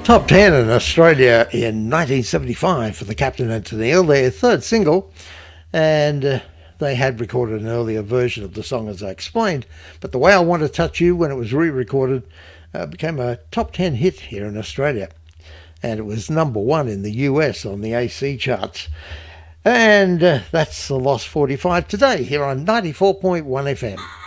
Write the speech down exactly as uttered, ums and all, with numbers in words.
Top ten in Australia in nineteen seventy-five for the Captain and Tennille, their third single, and uh, they had recorded an earlier version of the song, as I explained, but The Way I Want to Touch You, when it was re-recorded, uh, became a top ten hit here in Australia, and it was number one in the U S on the A C charts. And uh, that's the Lost forty-five today here on ninety-four point one F M.